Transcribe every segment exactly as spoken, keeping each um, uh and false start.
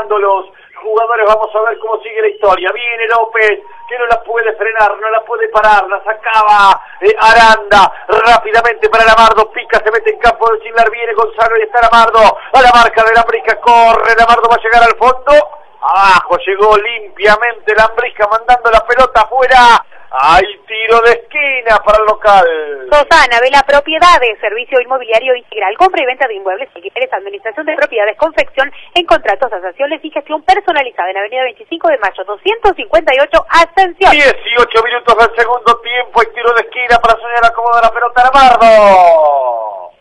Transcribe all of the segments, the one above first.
frenando los jugadores. Vamos a ver cómo sigue la historia. Viene López, que no la puede frenar, no la puede parar, la sacaba eh, Aranda rápidamente para Lamardo, pica, se mete en campo de Singlar, viene Gonzalo y está Lamardo a la marca de Lambrica, corre, Lamardo va a llegar al fondo, abajo llegó limpiamente Lambrica mandando la pelota afuera. Hay tiro de esquina para el local. Susana, Vela Propiedades, servicio inmobiliario integral, compra y venta de inmuebles, alquileres, administración de propiedades, confección en contratos, asociaciones y gestión personalizada en Avenida veinticinco de mayo, doscientos cincuenta y ocho, Ascensión. dieciocho minutos del segundo tiempo, hay tiro de esquina para soñar acomodo de la pelota Lamardo.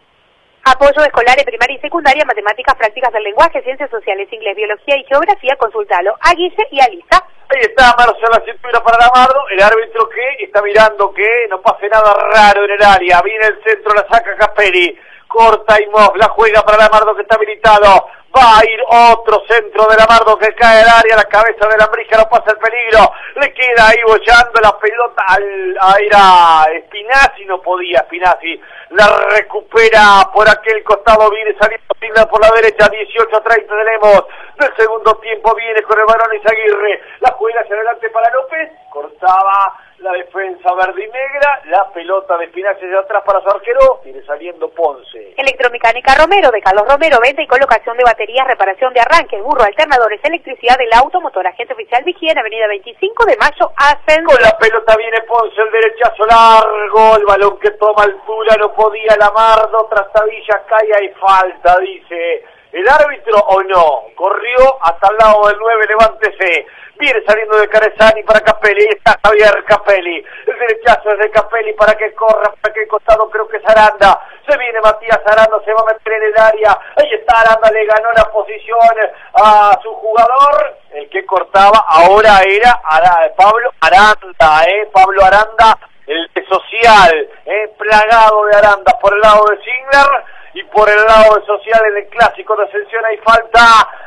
Apoyo escolar en primaria y secundaria, matemáticas, prácticas del lenguaje, ciencias sociales, inglés, biología y geografía, consultalo a Guille y a Lisa. Ahí está Marcio a la cintura para Lamardo, el árbitro que está mirando que no pase nada raro en el área, viene el centro, la saca Cappelli, corta y Moff, la juega para Lamardo que está habilitado, va a ir otro centro de Lamardo que cae al área, la cabeza de Lambrica no pasa el peligro, le queda ahí bollando la pelota al, a ir a Spinazzi, no podía Spinazzi, la recupera por aquel costado, viene saliendo Singlar por la derecha, dieciocho a treinta tenemos del segundo tiempo, viene con el balón Izaguirre, la juega hacia adelante para López, cortaba la defensa verde y negra, la pelota de Spinazzi de atrás para su arquero, viene saliendo Ponce. Electromecánica Romero, de Carlos Romero, venta y colocación de baterías, reparación de arranques, burro, alternadores, electricidad del auto, motor, agente oficial Vigía en Avenida veinticinco de mayo, Ascensión. Con la pelota viene Ponce, el derechazo largo, el balón que toma altura, no podía Lamardo, trastabilla, cae y falta, dice el árbitro o no, corrió hasta el lado del nueve, levántese, viene saliendo de Caresani para Cappelli, ahí está Javier Cappelli, el derechazo es de Cappelli para que corra, para que el costado creo que es Aranda, se viene Matías Aranda, se va a meter en el área, ahí está Aranda, le ganó la posición a su jugador, el que cortaba ahora era Ara, Pablo Aranda, eh, Pablo Aranda, el de social, eh, plagado de Aranda por el lado de Singlar, y por el lado de Social en el clásico de Ascensión hay falta,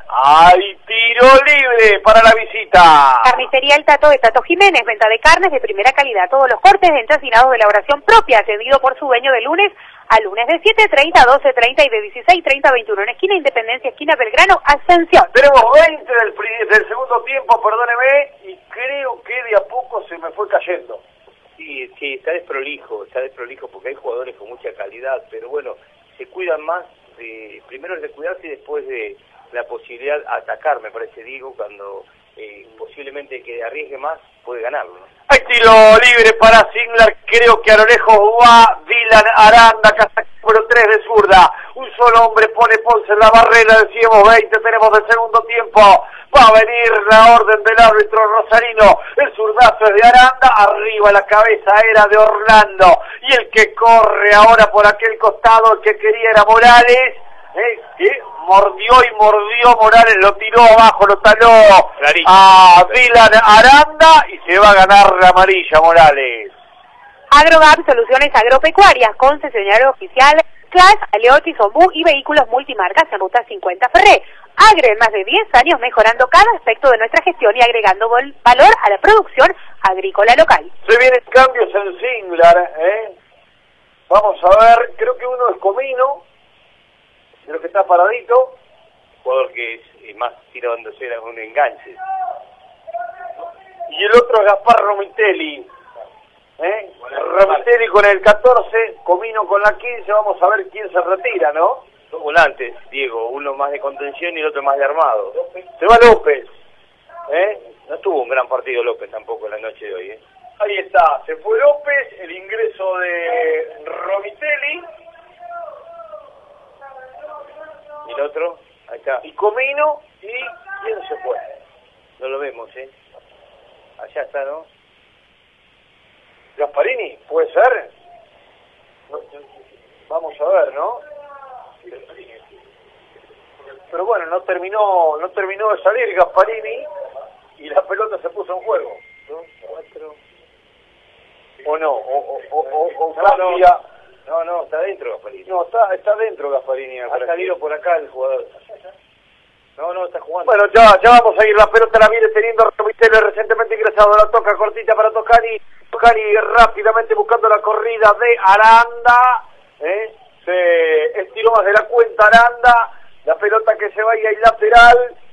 hay tiro libre para la visita. Carnicería El Tato de Tato Jiménez, venta de carnes de primera calidad, todos los cortes de entrecinados de elaboración propia, atendido por su dueño de lunes a lunes de siete treinta a doce treinta y de dieciséis treinta a veintiuno en esquina Independencia, esquina Belgrano, Ascensión. Tenemos veinte del, del segundo tiempo, perdóneme, y creo que de a poco se me fue cayendo. Sí, sí, está desprolijo, está desprolijo porque hay jugadores con mucha calidad, pero bueno, se cuidan más, de, primero es de cuidarse y después de la posibilidad de atacar, me parece, Diego, cuando eh, posiblemente que arriesgue más puede ganarlo, ¿no? Hay tiro libre para Singlar, creo que a lo lejos va Dylan Aranda, casa número tres de zurda, un solo hombre pone Ponce en la barrera, decíamos veinte, tenemos del segundo tiempo, va a venir la orden del árbitro rosarino, el zurdazo es de Aranda, arriba la cabeza era de Orlando, y el que corre ahora por aquel costado, el que quería era Morales, eh, que mordió y mordió Morales, lo tiró abajo, lo taló Clarito a Dylan Aranda, y se va a ganar la amarilla Morales. Agrogap, soluciones agropecuarias, concesionario oficial, Class, Aleotti, Zombú y vehículos multimarcas en Ruta cincuenta Ferré. Agre en más de diez años mejorando cada aspecto de nuestra gestión y agregando valor a la producción agrícola local. Se vienen cambios en Singlar, ¿eh? Vamos a ver, creo que uno es Comino, creo que está paradito. Jugador que es, es más tirándose a un enganche. Y el otro es Gaspar Romitelli. ¿Eh? Romitelli con el catorce, Comino con la quince, vamos a ver quién se retira, ¿no? Dos volantes, Diego, uno más de contención y el otro más de armado. Se va López. ¿Eh? No tuvo un gran partido López tampoco en la noche de hoy, ¿eh? Ahí está, se fue López, el ingreso de Romitelli. ¿Y el otro? Ahí está. Y Comino, ¿y quién se fue? No lo vemos, ¿eh? Allá está, ¿no? Gasparini, ¿puede ser? Vamos a ver, ¿no? Pero bueno, no terminó no terminó de salir Gasparini y la pelota se puso en juego. Dos, cuatro... ¿O no? ¿O, o, o, o no, cambia? No, no, está dentro Gasparini. No, está está dentro Gasparini. Ha salido por acá el jugador. No, no, está jugando. Bueno, ya, ya vamos a ir, la pelota la viene teniendo Romitelli recientemente ingresado, la toca cortita para Tocani, Tocani rápidamente buscando la corrida de Aranda, ¿eh? Se estiró más de la cuenta Aranda, la pelota que se va y hay lateral,